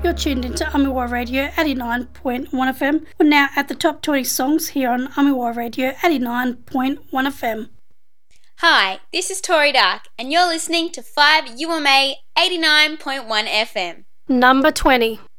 You're tuned into Amiwa Radio 89.1 FM. We're now at the top 20 songs here on Amiwa Radio 89.1 FM. Hi, this is Tori Dark, and you're listening to 5 UMA 89.1 FM. Number 20.